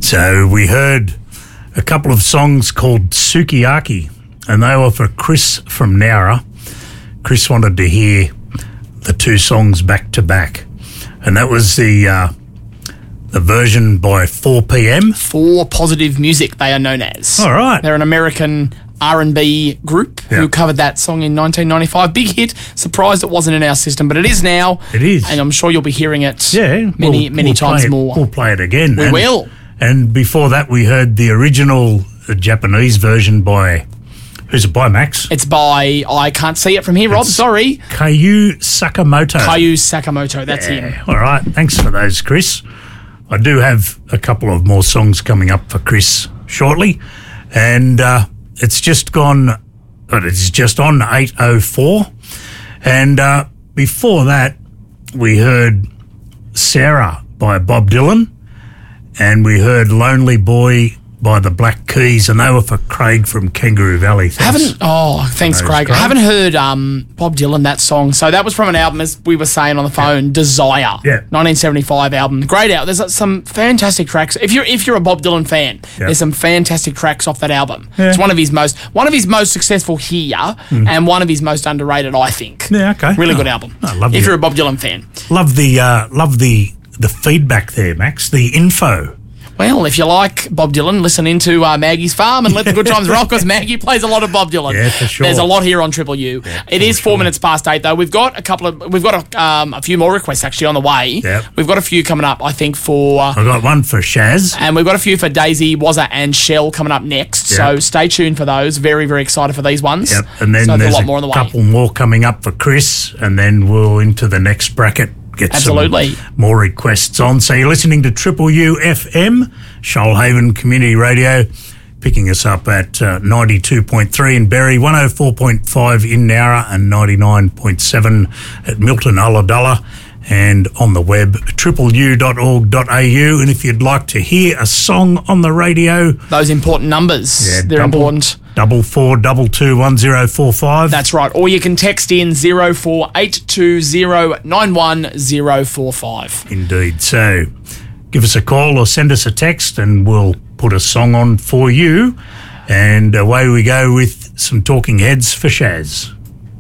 So we heard a couple of songs called Sukiyaki, and they were for Chris from Nowra. Chris wanted to hear the two songs back to back, and that was the version by 4PM. 4 Positive Music, they are known as. All right. They're an American R&B group who covered that song in 1995. Big hit. Surprised it wasn't in our system, but it is now. It is. And I'm sure you'll be hearing it many times play it, more. We'll play it again. We will. And before that, we heard the original Japanese version by... Who's it by, Max? It's by, I can't see it from here, Rob, sorry. Kayu Sakamoto. Kayu Sakamoto, that's him. All right, thanks for those, Chris. I do have a couple of more songs coming up for Chris shortly, and it's just on 8:04. And before that, we heard Sarah by Bob Dylan, and we heard Lonely Boy by the Black Keys, and they were for Craig from Kangaroo Valley. Thanks, Craig. I haven't heard Bob Dylan, that song. So that was from an album, as we were saying on the phone, Desire. Yeah. 1975 album. Great album. There's some fantastic tracks. If you're a Bob Dylan fan, there's some fantastic tracks off that album. Yeah. It's one of his most successful here, and one of his most underrated, I think. Yeah, okay. Really good album. I love if you're a Bob Dylan fan. Love the feedback there, Max. The info. Well, if you like Bob Dylan, listen into Maggie's Farm and let the good times roll, because Maggie plays a lot of Bob Dylan. Yeah, for sure. There's a lot here on Triple U. Yeah, it is 4 minutes past 8, though. We've got a few more requests actually on the way. Yep. We've got a few coming up, I think, for. I've got one for Shaz, and we've got a few for Daisy, Wazza, and Shell coming up next. Yep. So stay tuned for those. Very, very excited for these ones. Yep. And then there's a lot more on the way. Couple more coming up for Chris, and then we'll into the next bracket. Get some more requests on. So you're listening to Triple U FM, Shoalhaven Community Radio, picking us up at 92.3 in Berry, 104.5 in Nowra, and 99.7 at Milton Ulladulla, and on the web, tripleu.org.au. And if you'd like to hear a song on the radio... Those important numbers, they're important. 44221045. That's right. Or you can text in 0482091045. Indeed. So give us a call or send us a text and we'll put a song on for you. And away we go with some Talking Heads for Shaz.